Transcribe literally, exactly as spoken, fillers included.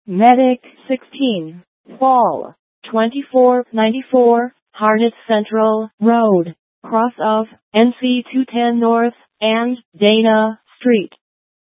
Medic sixteen, Fall, twenty-four ninety-four, Harnett Central Road, cross of N C two ten North and Dana Street.